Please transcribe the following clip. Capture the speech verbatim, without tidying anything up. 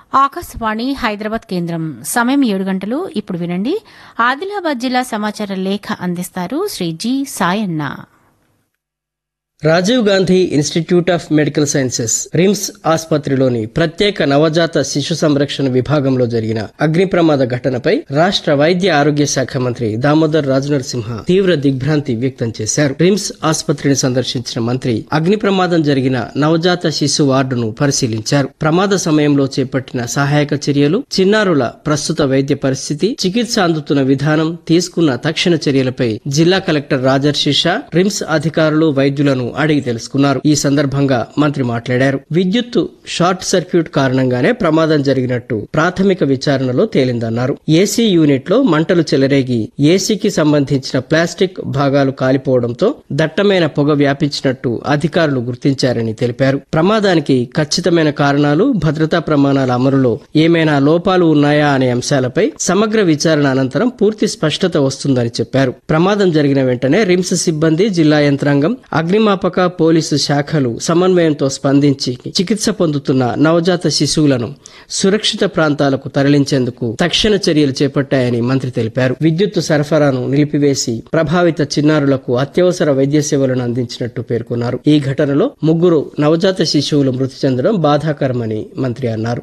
ఆకాశవాణి హైదరాబాద్ కేంద్రం. సమయం ఏడు గంటలు. ఇప్పుడు వినండి ఆదిలాబాద్ జిల్లా సమాచార లేఖ అందిస్తారు Shri G Sayanna. Rajiv Gandhi institute of medical sciences RIMS ఆసుపత్రిలోని ప్రత్యేక నవజాత శిశు సంరక్షణ విభాగంలో జరిగిన అగ్ని ప్రమాద ఘటనపై రాష్ట్ర వైద్య ఆరోగ్య శాఖ మంత్రి దామోదర్ రాజనరసింహ తీవ్ర దిగ్భ్రాంతి వ్యక్తం చేశారు. రిమ్స్ ఆసుపత్రిని సందర్శించిన మంత్రి అగ్ని ప్రమాదం జరిగిన నవజాత శిశు వార్డును పరిశీలించారు. ప్రమాద సమయంలో చేపట్టిన సహాయక చర్యలు, చిన్నారుల ప్రస్తుత వైద్య పరిస్థితి, చికిత్స అందుతున్న విధానం, తీసుకున్న తక్షణ చర్యలపై జిల్లా కలెక్టర్ రాజర్షి షా, రిమ్స్ అధికారులు, వైద్యులను అడిగి తెలుసుకున్నారు. ఈ సందర్భంగా మంత్రి మాట్లాడారు. విద్యుత్తు షార్ట్ సర్క్యూట్ కారణంగానే ప్రమాదం జరిగినట్టు ప్రాథమిక విచారణలో తేలిందన్నారు. ఏసీ యూనిట్ లో మంటలు చెలరేగి ఏసీకి సంబంధించిన ప్లాస్టిక్ భాగాలు కాలిపోవడంతో దట్టమైన పొగ వ్యాపించినట్టు అధికారులు గుర్తించారని తెలిపారు. ప్రమాదానికి ఖచ్చితమైన కారణాలు, భద్రతా ప్రమాణాల అమలులో ఏమైనా లోపాలు ఉన్నాయా అనే అంశాలపై సమగ్ర విచారణ అనంతరం పూర్తి స్పష్టత వస్తుందని చెప్పారు. ప్రమాదం జరిగిన వెంటనే రిమ్స్ సిబ్బంది, జిల్లా యంత్రాంగం, అగ్నిమాపక పోలీసు శాఖలు సమన్వయంతో స్పందించి చికిత్స పొందుతున్న నవజాత శిశువులను సురక్షిత ప్రాంతాలకు తరలించేందుకు తక్షణ చర్యలు చేపట్టాయని మంత్రి తెలిపారు. విద్యుత్తు సరఫరాను నిలిపివేసి ప్రభావిత చిన్నారులకు అత్యవసర వైద్య సేవలను అందించినట్టు పేర్కొన్నారు. ఈ ఘటనలో ముగ్గురు నవజాత శిశువులు మృతి చెందడం బాధాకరమని మంత్రి అన్నారు.